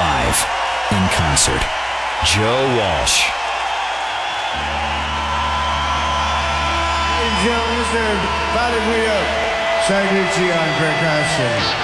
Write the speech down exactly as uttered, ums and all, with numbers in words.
live in concert. Joe Walsh. Ladies and gentlemen, Mister Vladimir Sagrici on percussion.